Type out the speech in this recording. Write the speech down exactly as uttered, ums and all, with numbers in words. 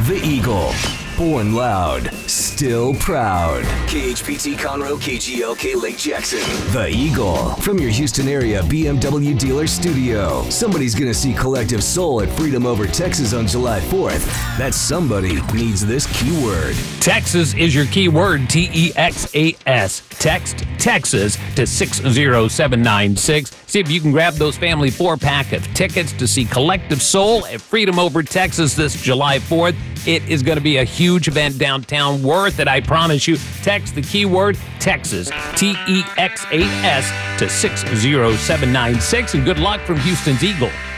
The Eagle. Born loud, still proud. K H P T Conroe, K G L K Lake Jackson. The Eagle. From your Houston area B M W dealer studio. Somebody's gonna see Collective Soul at Freedom Over Texas on July fourth. That somebody needs this keyword. Texas is your keyword, T E X A S. Text Texas to six zero seven nine six. See if you can grab those family four-pack of tickets to see Collective Soul at Freedom Over Texas this July fourth. It is going to be a huge event downtown. Worth it, I promise you. Text the keyword Texas, T E X A S, to six zero seven nine six, and good luck from Houston's Eagle.